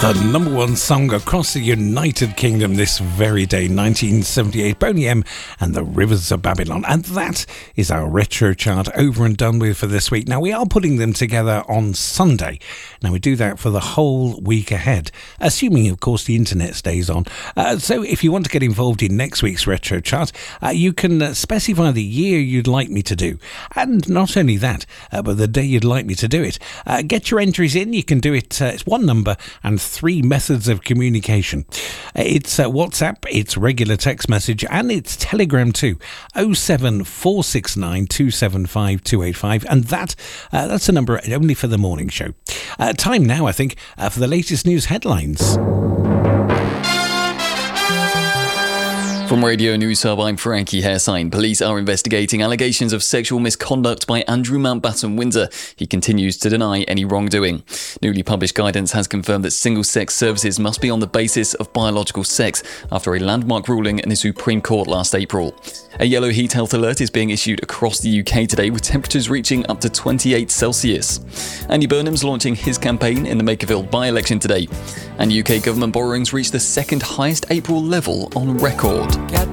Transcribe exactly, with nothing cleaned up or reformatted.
The number one song across the United Kingdom this very day, nineteen seventy-eight, Boney M and the Rivers of Babylon. And that is our retro chart over and done with for this week. Now, we are putting them together on Sunday. Now, we do that for the whole week ahead, assuming, of course, the internet stays on. Uh, so if you want to get involved in next week's retro chart, uh, you can uh, specify the year you'd like me to do. And not only that, uh, but the day you'd like me to do it. Uh, get your entries in. You can do it. Uh, it's one number and three methods of communication. It's uh, WhatsApp, it's regular text message, and it's Telegram too. oh seven four six nine two seven five two eight five, and that uh, that's a number only for the morning show. Uh, time now, I think, uh, for the latest news headlines. From Radio News Hub, I'm Frankie Haresine. Police are investigating allegations of sexual misconduct by Andrew Mountbatten Windsor. He continues to deny any wrongdoing. Newly published guidance has confirmed that single-sex services must be on the basis of biological sex after a landmark ruling in the Supreme Court last April. A yellow heat health alert is being issued across the U K today, with temperatures reaching up to twenty-eight Celsius. Andy Burnham's launching his campaign in the Makerville by-election today. And U K government borrowings reached the second highest April level on record. Got